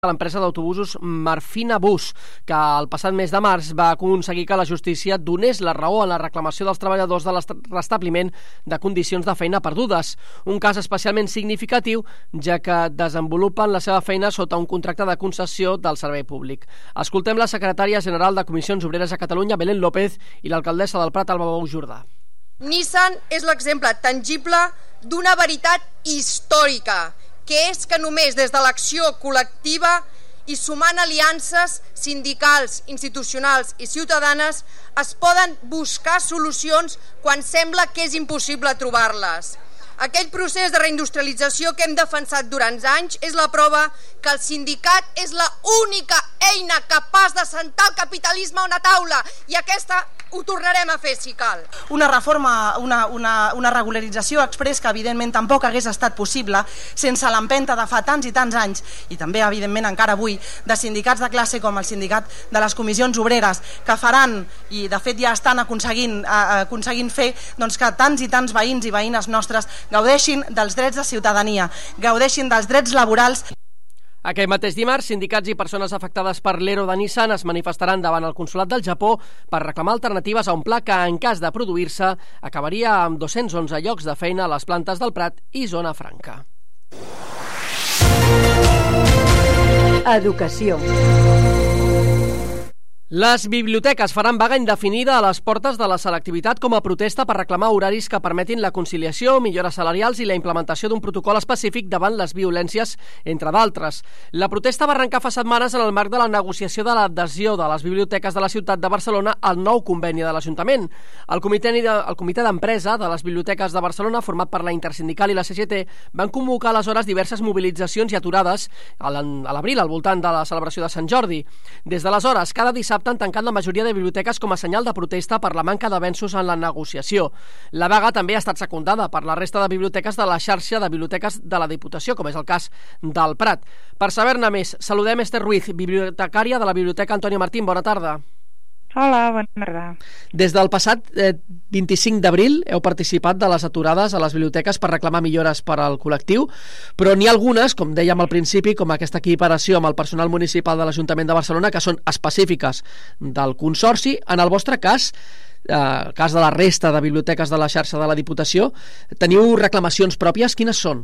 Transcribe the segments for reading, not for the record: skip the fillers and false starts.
de l'empresa d'autobusos Marfina Bus, que el passat mes de març va aconseguir que la justícia donés la raó en la reclamació dels treballadors de l'establiment de condicions de feina perdudes. Un cas especialment significatiu, ja que desenvolupen la seva feina sota un contracte de concessió del servei públic. Escoltem la secretària general de Comissions Obreres a Catalunya, Belén López, i l'alcaldessa del Prat, Alba Bou Jordà. Nissan és l'exemple tangible d'una veritat històrica, que és que només des de l'acció col·lectiva i sumant aliances sindicals, institucionals i ciutadanes es poden buscar solucions quan sembla que és impossible trobar-les. Aquell procés de reindustrialització que hem defensat durant anys és la prova que el sindicat és l'única eina capaç de sentar el capitalisme a una taula, i aquesta ho tornarem a fer si cal. Una reforma, una regularització express que evidentment tampoc hagués estat possible sense l'empenta de fa tants i tants anys, i també evidentment encara avui, de sindicats de classe com el sindicat de les comissions obreres, que faran, i de fet ja estan aconseguint fer, doncs que tants i tants veïns i veïnes nostres gaudeixin dels drets de ciutadania, gaudeixin dels drets laborals. Aquell mateix dimarts, sindicats i persones afectades per l'ERO de Nissan es manifestaran davant el Consolat del Japó per reclamar alternatives a un pla que, en cas de produir-se, acabaria amb 211 llocs de feina a les plantes del Prat i Zona Franca. Educació. Les biblioteques faran vaga indefinida a les portes de la selectivitat com a protesta per reclamar horaris que permetin la conciliació, millores salarials i la implementació d'un protocol específic davant les violències, entre d'altres. La protesta va arrencar fa setmanes en el marc de la negociació de l'adhesió de les biblioteques de la ciutat de Barcelona al nou conveni de l'Ajuntament. El comitè d'empresa de les biblioteques de Barcelona, format per la Intersindical i la CGT, van convocar aleshores diverses mobilitzacions i aturades a l'abril al voltant de la celebració de Sant Jordi. Des d'aleshores, cada dissabte han tancat la majoria de biblioteques com a senyal de protesta per la manca d'avenços en la negociació. La vaga també ha estat secundada per la resta de biblioteques de la xarxa de biblioteques de la Diputació, com és el cas del Prat. Per saber-ne més, saludem Esther Ruiz, bibliotecària de la Biblioteca Antònia Martín. Bona tarda. Hola, bona tarda. Des del passat 25 d'abril heu participat de les aturades a les biblioteques per reclamar millores per al col·lectiu, però n'hi ha algunes, com dèiem al principi, com aquesta equiparació amb el personal municipal de l'Ajuntament de Barcelona, que són específiques del Consorci. En el vostre cas, el cas de la resta de biblioteques de la xarxa de la Diputació, teniu reclamacions pròpies? Quines són?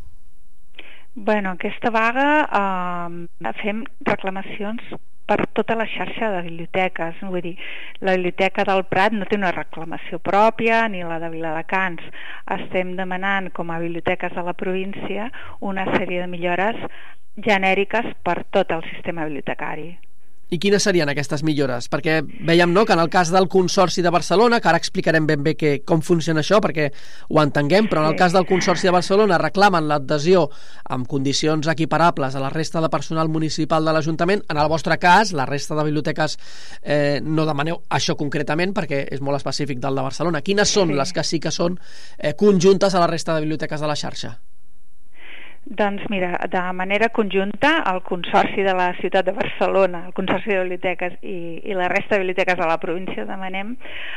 Bueno, aquesta vaga fem reclamacions per tota la xarxa de biblioteques. Vull dir, la Biblioteca del Prat no té una reclamació pròpia, ni la de Viladecans. Estem demanant, com a biblioteques de la província, una sèrie de millores genèriques per tot el sistema bibliotecari. I quines serien aquestes millores? Perquè veiem, no?, que en el cas del Consorci de Barcelona, que ara explicarem ben bé com funciona això perquè ho entenguem, però en el cas del Consorci de Barcelona reclamen l'adhesió amb condicions equiparables a la resta de personal municipal de l'Ajuntament. En el vostre cas, la resta de biblioteques no demaneu això concretament perquè és molt específic del de Barcelona. Quines són les que sí que són conjuntes a la resta de biblioteques de la xarxa? Doncs mira, de manera conjunta, el Consorci de la ciutat de Barcelona, el Consorci de Biblioteques i la resta de biblioteques de la província demanem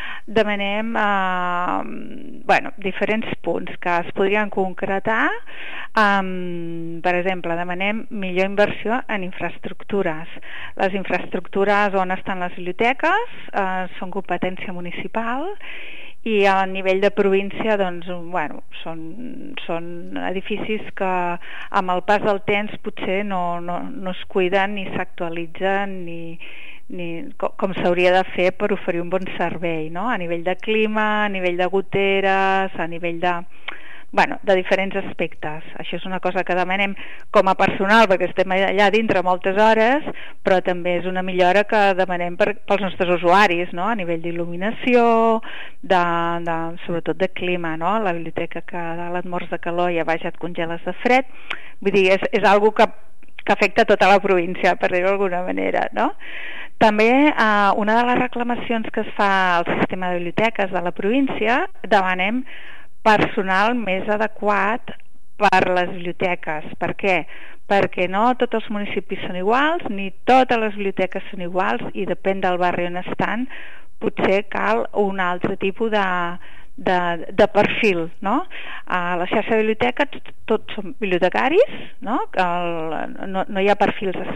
diferents punts que es podrien concretar. Per exemple, demanem millor inversió en infraestructures. Les infraestructures on estan les biblioteques són competència municipal, i a nivell de província són edificis que amb el pas del temps potser no es cuiden ni s'actualitzen ni com s'hauria de fer per oferir un bon servei, no? A nivell de clima, a nivell de goteres, a nivell de diferents aspectes. Això és una cosa que demanem com a personal, perquè estem allà dintre moltes hores, però també és una millora que demanem pels nostres usuaris, no? A nivell d'il·luminació, sobretot de clima, no? La biblioteca que a les morts de calor i a baix et congeles de fred. Vull dir, és algo que afecta tota la província, per dir-ho d'alguna manera, no? També una de les reclamacions que es fa al sistema de biblioteques de la província, demanem personal més adequat per les biblioteques. Per què? Perquè no tots els municipis són iguals, ni totes les biblioteques són iguals, i depèn del barri on estan, potser cal un altre tipus de perfil, no? A la xarxa de biblioteques tots són bibliotecaris, no? No hi ha perfils